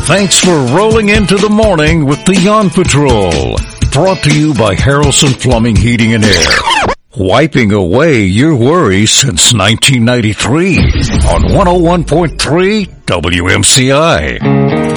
Thanks for rolling into the morning with the Yawn Patrol. Brought to you by Harrelson Plumbing, Heating and Air. Wiping away your worries since 1993 on 101.3 WMCI.